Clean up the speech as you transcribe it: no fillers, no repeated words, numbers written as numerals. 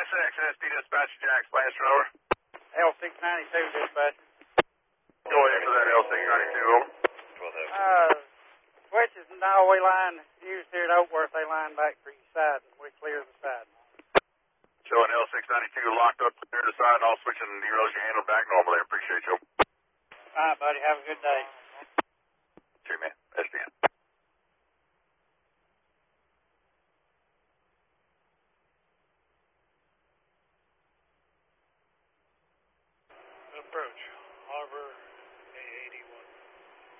LSX, SD dispatch, Jack's last over. L692 dispatch. Go ahead for that L692, over. Switches and Norway line used here at Oakworth, they line back for each side, and we clear the side. Showing L692 locked up, clear the side, and all switching the erosion handle back normally. I appreciate you. All right, buddy. Have a good day. Cheers, man. SDN. Approach.